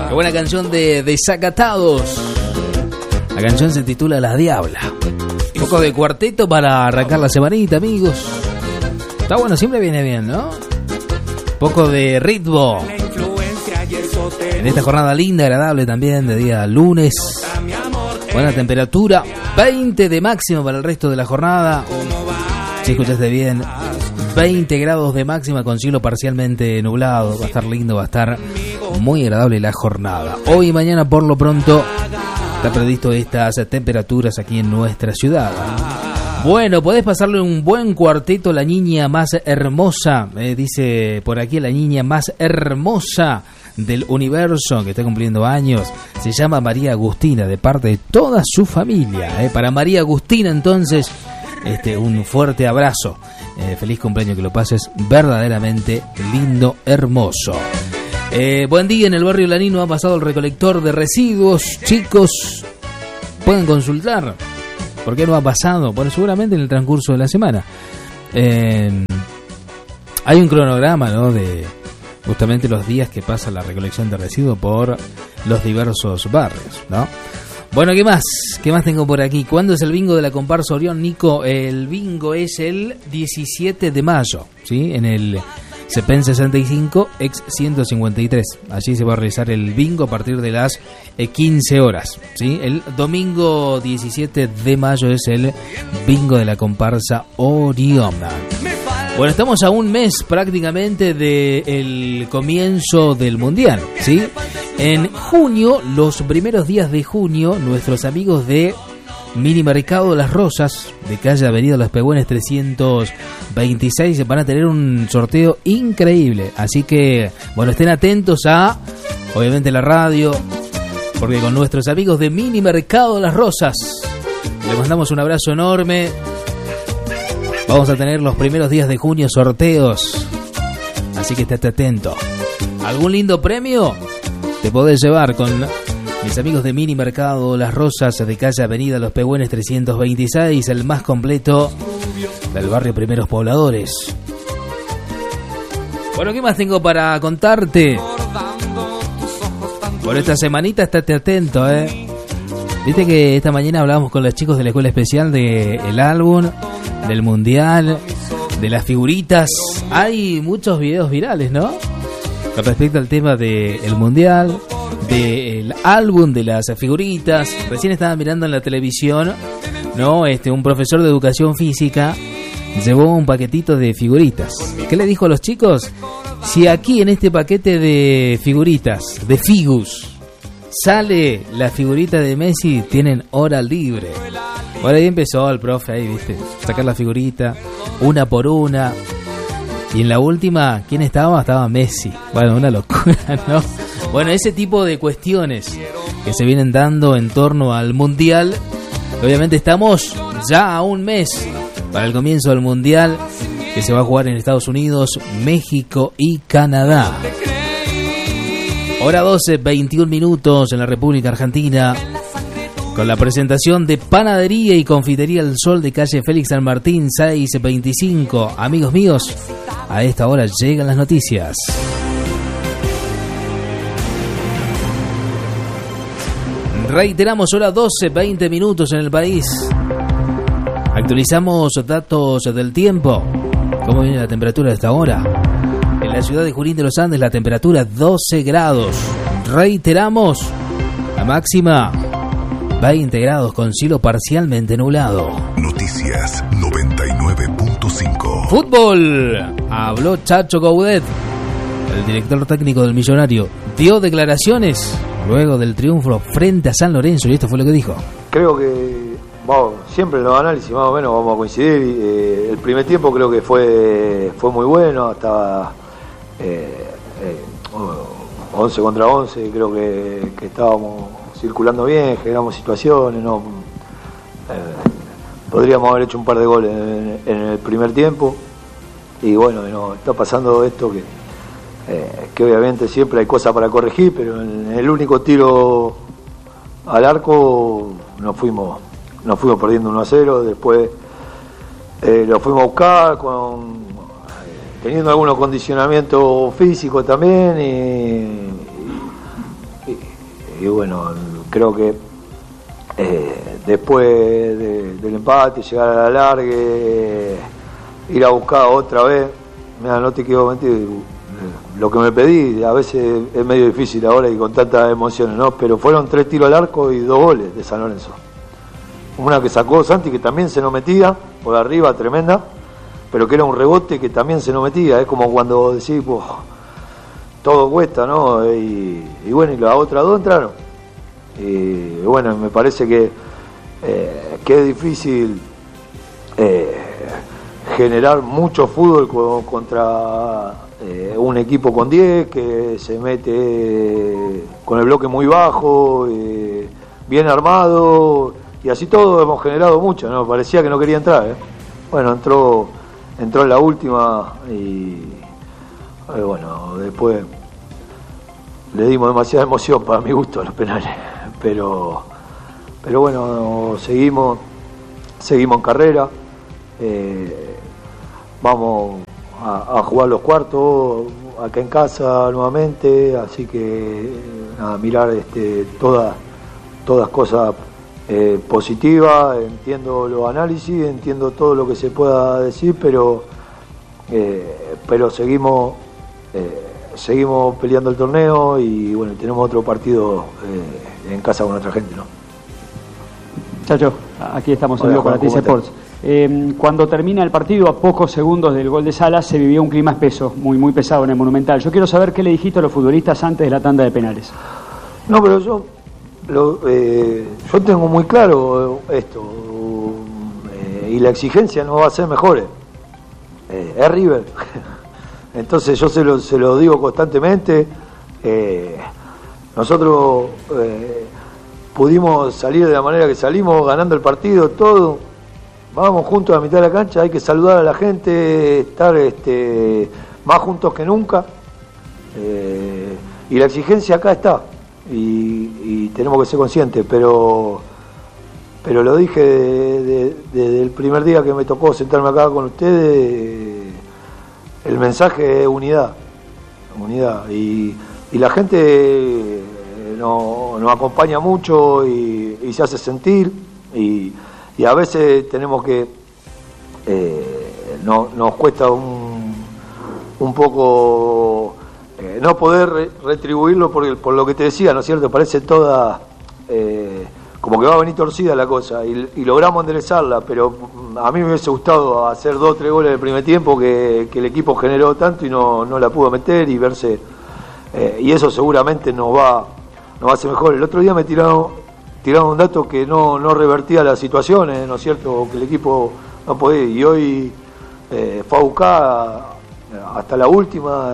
Qué buena canción de Desacatados. La canción se titula La Diabla. Un poco de cuarteto para arrancar la semanita, amigos. Está bueno, siempre viene bien, ¿no? Un poco de ritmo en esta jornada linda, agradable también, de día lunes. Buena temperatura, 20 de máxima para el resto de la jornada. Si escuchaste bien, 20 grados de máxima con cielo parcialmente nublado. Va a estar lindo, va a estar muy agradable la jornada. Hoy y mañana por lo pronto está previsto estas temperaturas aquí en nuestra ciudad. Bueno, podés pasarle un buen cuarteto, la niña más hermosa, dice por aquí, la niña más hermosa del universo, que está cumpliendo años, se llama María Agustina, de parte de toda su familia. Para María Agustina, entonces, un fuerte abrazo. Feliz cumpleaños, que lo pases verdaderamente lindo, hermoso. Buen día, en el barrio Lanino ha pasado el recolector de residuos. Chicos, pueden consultar. ¿Por qué no ha pasado? Bueno, seguramente en el transcurso de la semana. Hay un cronograma, ¿no?, de justamente los días que pasa la recolección de residuos por los diversos barrios, ¿no? Bueno, ¿qué más? ¿Qué más tengo por aquí? ¿Cuándo es el bingo de la comparsa Orión, Nico? El bingo es el 17 de mayo, ¿sí? En el CEPEN 65, ex 153. Allí se va a realizar el bingo a partir de las 15 horas, ¿sí? El domingo 17 de mayo es el bingo de la comparsa Orión. Bueno, estamos a un mes prácticamente del comienzo del Mundial, ¿sí? En junio, los primeros días de junio, nuestros amigos de Mini Mercado Las Rosas, de calle Avenida Los Pehuen 326, van a tener un sorteo increíble. Así que, bueno, estén atentos a, obviamente, la radio, porque con nuestros amigos de Mini Mercado Las Rosas les mandamos un abrazo enorme. Vamos a tener los primeros días de junio sorteos, así que estate atento. ¿Algún lindo premio? Te podés llevar con mis amigos de Mini Mercado Las Rosas, de calle Avenida Los Pehuen 326, el más completo del barrio Primeros Pobladores. Bueno, ¿qué más tengo para contarte? Por esta semanita estate atento, Viste que esta mañana hablábamos con los chicos de la escuela especial del álbum, del mundial, de las figuritas. Hay muchos videos virales, ¿no?, con respecto al tema del mundial, del álbum, de las figuritas. Recién estaba mirando en la televisión, ¿no? Un profesor de educación física llevó un paquetito de figuritas. ¿Qué le dijo a los chicos? Si aquí en este paquete de figuritas, de figus, sale la figurita de Messi, tienen hora libre. Bueno, ahí empezó el profe, ahí, ¿viste? Sacar la figurita, una por una. Y en la última, ¿quién estaba? Estaba Messi. Bueno, una locura, ¿no? Bueno, ese tipo de cuestiones que se vienen dando en torno al Mundial. Obviamente estamos ya a un mes para el comienzo del Mundial, que se va a jugar en Estados Unidos, México y Canadá. Hora 12, 21 minutos en la República Argentina, con la presentación de Panadería y Confitería El Sol de calle Félix San Martín 625. Amigos míos, a esta hora llegan las noticias. Reiteramos, hora 12, 20 minutos en el país. Actualizamos datos del tiempo. ¿Cómo viene la temperatura a esta hora? En la ciudad de Junín de los Andes la temperatura 12 grados. Reiteramos, la máxima 20 grados con cielo parcialmente nublado. Noticias 99.5. Fútbol. Habló Chacho Coudet, el director técnico del Millonario. Dio declaraciones luego del triunfo frente a San Lorenzo y esto fue lo que dijo. Creo que siempre en los análisis más o menos vamos a coincidir. El primer tiempo creo que fue muy bueno. Estaba 11 contra 11. Creo que estábamos circulando bien, generamos situaciones, ¿no? Podríamos haber hecho un par de goles en el primer tiempo y bueno, no, está pasando esto que obviamente siempre hay cosas para corregir, pero en el único tiro al arco nos fuimos perdiendo 1-0, después lo fuimos a buscar teniendo algunos condicionamientos físicos también y bueno, creo que después del empate, llegar a la largue, ir a buscar otra vez, mira, no te quiero mentir, lo que me pedí a veces es medio difícil ahora y con tantas emociones, ¿no? Pero fueron 3 tiros al arco y 2 goles de San Lorenzo. Una que sacó Santi, que también se nos metía por arriba, tremenda, pero que era un rebote que también se nos metía. Es como cuando decís, pues, todo cuesta, ¿no? Y bueno, y las otras 2 entraron. Y bueno, me parece que es difícil generar mucho fútbol contra un equipo con 10 que se mete con el bloque muy bajo, bien armado, y así todo hemos generado mucho, ¿no? Parecía que no quería entrar, Bueno, entró en la última y bueno, después le dimos demasiada emoción para mi gusto a los penales, pero bueno, seguimos en carrera, vamos a jugar los cuartos acá en casa nuevamente, así que a mirar todas cosas positivas. Entiendo los análisis, entiendo todo lo que se pueda decir, pero seguimos peleando el torneo y bueno, tenemos otro partido en casa con otra gente, ¿no? Chacho, aquí estamos en vivo con Lattice Sports. Cuando termina el partido, a pocos segundos del gol de Salas, se vivió un clima espeso, muy pesado en el Monumental. Yo quiero saber qué le dijiste a los futbolistas antes de la tanda de penales. No, pero yo tengo muy claro esto, y la exigencia no va a ser mejor. Es River. Entonces yo se lo digo constantemente. Nosotros pudimos salir de la manera que salimos, ganando el partido, todo. Vamos juntos a la mitad de la cancha, hay que saludar a la gente, estar más juntos que nunca. Y la exigencia acá está, y tenemos que ser conscientes, pero lo dije desde el primer día que me tocó sentarme acá con ustedes. El mensaje es unidad, y la gente nos acompaña mucho y se hace sentir, y a veces tenemos que nos cuesta un poco no poder retribuirlo por lo que te decía, ¿no es cierto? Parece toda como que va a venir torcida la cosa, y logramos enderezarla, pero a mí me hubiese gustado hacer 2 o 3 goles del primer tiempo que el equipo generó tanto y no la pudo meter, y verse y eso seguramente nos va a hacer mejor. El otro día me tiraron un dato que no revertía las situaciones, ¿no es cierto? Que el equipo no podía, y hoy fue a buscar hasta la última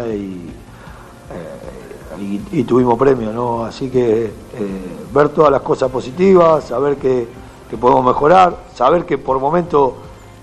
y tuvimos premio, ¿no? Así que ver todas las cosas positivas, saber que podemos mejorar, saber que por momentos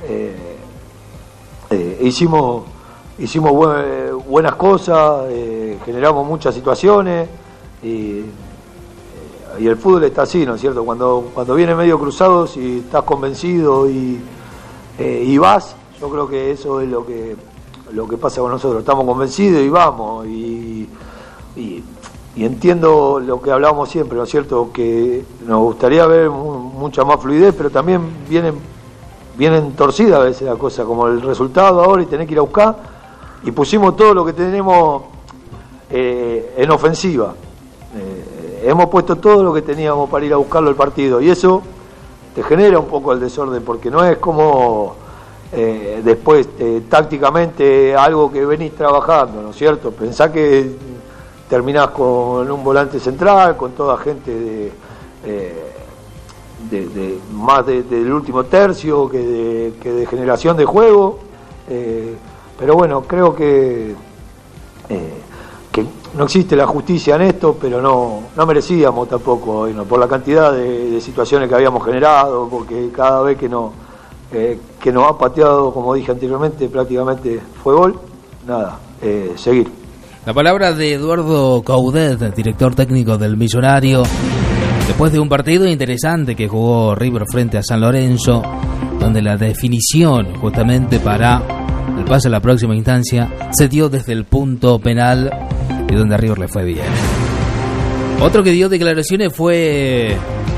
hicimos buenas cosas, generamos muchas situaciones, y el fútbol está así, ¿no es cierto? Cuando viene medio cruzado, si estás convencido y vas, yo creo que eso es lo que pasa con nosotros. Estamos convencidos y vamos, y entiendo lo que hablábamos siempre, ¿no es cierto? Que nos gustaría ver mucha más fluidez, pero también vienen torcidas a veces la cosa, como el resultado ahora, y tener que ir a buscar, y pusimos todo lo que tenemos en ofensiva. Hemos puesto todo lo que teníamos para ir a buscarlo el partido, y eso te genera un poco el desorden, porque no es como después tácticamente algo que venís trabajando, ¿no es cierto? Pensá que terminás con un volante central, con toda gente más del último tercio que de generación de juego, pero bueno, creo que no existe la justicia en esto, pero no merecíamos tampoco, por la cantidad de situaciones que habíamos generado, porque cada vez que nos ha pateado, como dije anteriormente, prácticamente fue gol. Nada, seguir. La palabra de Eduardo Coudet, director técnico del Millonario, después de un partido interesante que jugó River frente a San Lorenzo, donde la definición justamente para el pase a la próxima instancia se dio desde el punto penal, y donde a River le fue bien. Otro que dio declaraciones fue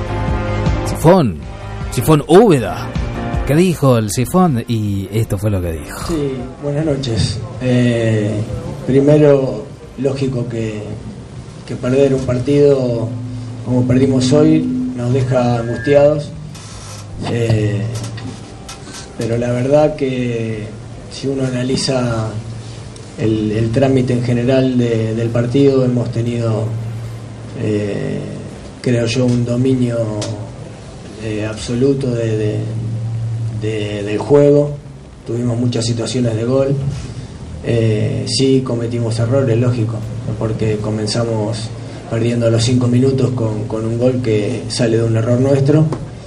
Sifón Úbeda. ¿Qué dijo el Sifón? Y esto fue lo que dijo. Sí, buenas noches. Primero, lógico que perder un partido como perdimos hoy nos deja angustiados. Pero la verdad que si uno analiza el trámite en general del partido, hemos tenido, creo yo, un dominio absoluto del juego. Tuvimos muchas situaciones de gol. Sí cometimos errores, lógico, porque comenzamos perdiendo a los 5 minutos con un gol que sale de un error nuestro.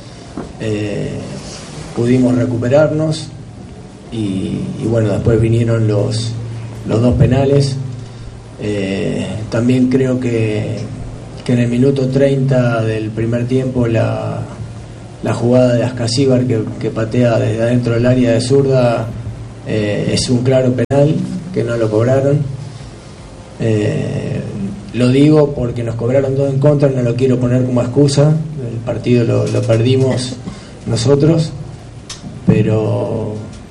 Pudimos recuperarnos y bueno, después vinieron los 2 penales. También creo que en el minuto 30 del primer tiempo la jugada de Ascasíbar que patea desde adentro del área de zurda es un claro penal que no lo cobraron. Lo digo porque nos cobraron 2 en contra, no lo quiero poner como excusa. El partido lo perdimos nosotros, pero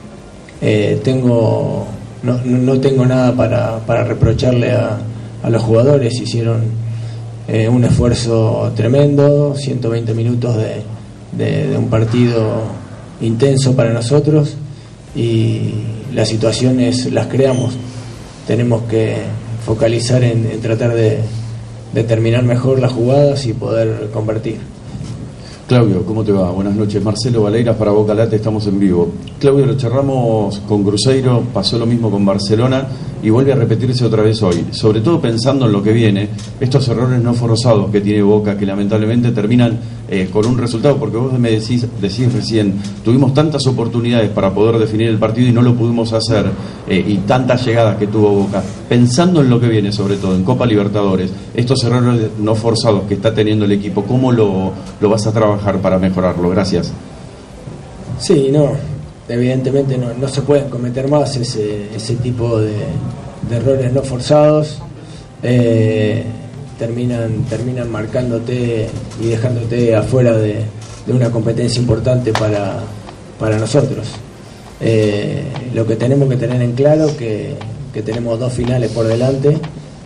no tengo nada para reprocharle a los jugadores. Hicieron un esfuerzo tremendo, 120 minutos de un partido intenso para nosotros, y las situaciones las creamos. Tenemos que focalizar en tratar de terminar mejor las jugadas y poder convertir. Claudio, ¿cómo te va? Buenas noches. Marcelo Valeiras para Boca Late, estamos en vivo. Claudio, lo charlamos con Cruzeiro, pasó lo mismo con Barcelona y vuelve a repetirse otra vez hoy. Sobre todo pensando en lo que viene, estos errores no forzados que tiene Boca, que lamentablemente terminan con un resultado, porque vos me decís recién, tuvimos tantas oportunidades para poder definir el partido y no lo pudimos hacer, y tantas llegadas que tuvo Boca. Pensando en lo que viene, sobre todo en Copa Libertadores, estos errores no forzados que está teniendo el equipo, ¿cómo lo vas a trabajar para mejorarlo? Gracias. Sí, evidentemente no se pueden cometer más ese tipo de errores no forzados. Terminan marcándote y dejándote afuera de una competencia importante para nosotros. Lo que tenemos que tener en claro que tenemos 2 finales por delante,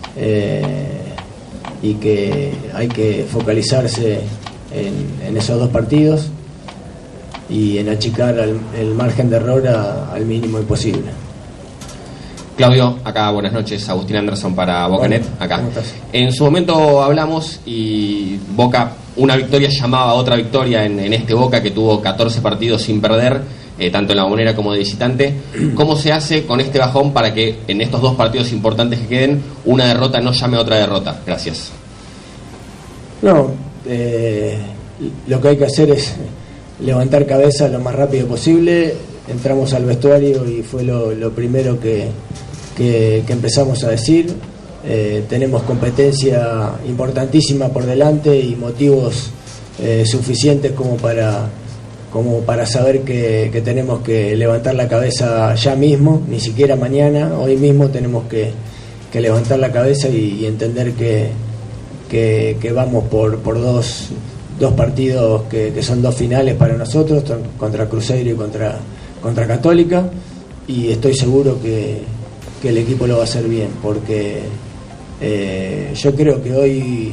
y que hay que focalizarse en esos 2 partidos y en achicar el margen de error al mínimo imposible. Claudio, acá buenas noches, Agustín Anderson para Bocanet, acá. En su momento hablamos y Boca, una victoria llamaba a otra victoria en este Boca que tuvo 14 partidos sin perder, tanto en la Bombonera como de visitante. ¿Cómo se hace con este bajón para que en estos 2 partidos importantes que queden, una derrota no llame a otra derrota? Gracias. Lo que hay que hacer es levantar cabeza lo más rápido posible. Entramos al vestuario y fue lo primero que empezamos a decir. Tenemos competencia importantísima por delante y motivos suficientes como para saber que tenemos que levantar la cabeza ya mismo, ni siquiera mañana, hoy mismo tenemos que levantar la cabeza y entender que vamos por dos partidos que son 2 finales para nosotros, contra Cruzeiro y contra Católica, y estoy seguro que el equipo lo va a hacer bien, porque yo creo que hoy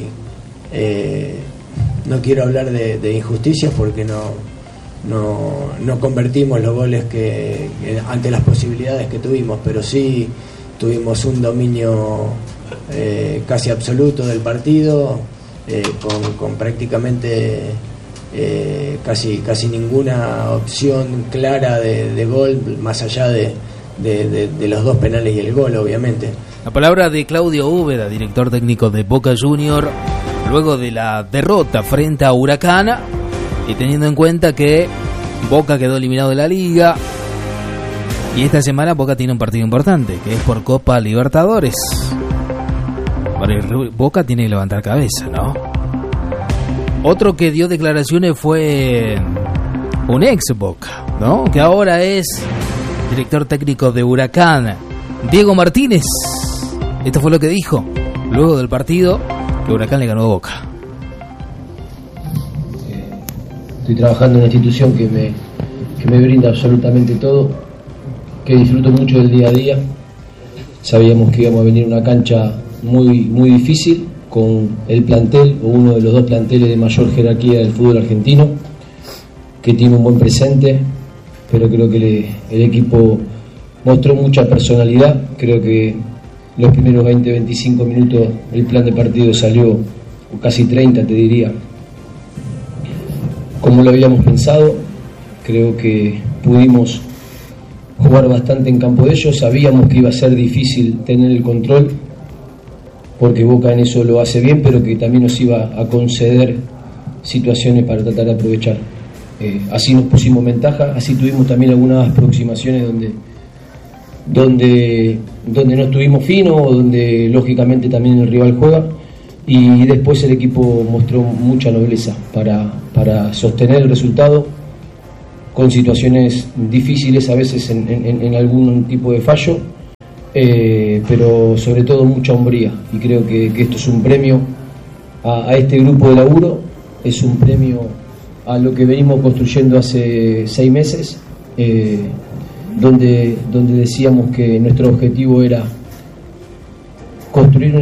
no quiero hablar de injusticias porque no convertimos los goles que ante las posibilidades que tuvimos, pero sí tuvimos un dominio casi absoluto del partido, con prácticamente casi ninguna opción clara de gol, más allá de los 2 penales y el gol, obviamente. La palabra de Claudio Úbeda, director técnico de Boca Junior, luego de la derrota frente a Huracán, y teniendo en cuenta que Boca quedó eliminado de la Liga, y esta semana Boca tiene un partido importante, que es por Copa Libertadores. Boca tiene que levantar cabeza, ¿no? Otro que dio declaraciones fue un ex Boca, ¿no? Que ahora es director técnico de Huracán, Diego Martínez. Esto fue lo que dijo luego del partido que Huracán le ganó a Boca. Estoy trabajando en una institución que me brinda absolutamente todo, que disfruto mucho del día a día. Sabíamos que íbamos a venir a una cancha muy difícil, con el plantel, o uno de los dos planteles de mayor jerarquía del fútbol argentino, que tiene un buen presente, pero creo que el equipo mostró mucha personalidad. Creo que los primeros 20-25 minutos el plan de partido salió, o casi 30 te diría, como lo habíamos pensado. Creo que pudimos jugar bastante en campo de ellos. Sabíamos que iba a ser difícil tener el control, porque Boca en eso lo hace bien, pero que también nos iba a conceder situaciones para tratar de aprovechar. Así nos pusimos ventaja, así tuvimos también algunas aproximaciones donde no estuvimos finos, o donde lógicamente también el rival juega, y después el equipo mostró mucha nobleza para sostener el resultado con situaciones difíciles a veces en algún tipo de fallo, pero sobre todo mucha hombría, y creo que esto es un premio a este grupo de laburo, es un premio a lo que venimos construyendo hace 6 meses, donde decíamos que nuestro objetivo era construir